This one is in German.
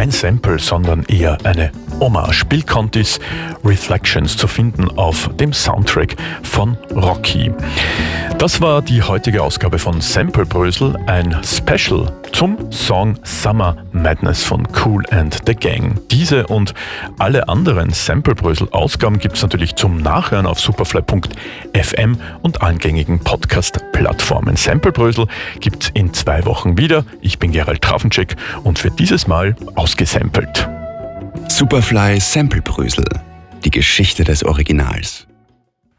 kein Sample, sondern eher eine Hommage. Bill Contis Reflections zu finden auf dem Soundtrack von Rocky. Das war die heutige Ausgabe von Samplebrösel, ein Special zum Song Summer Madness von Kool and the Gang. Diese und alle anderen Samplebrösel-Ausgaben gibt es natürlich zum Nachhören auf superfly.fm und allen gängigen Podcast-Plattformen. Samplebrösel gibt es in 2 Wochen wieder. Ich bin Gerald Trafenczek und für dieses Mal ausgesampelt. Superfly Samplebrösel. Die Geschichte des Originals.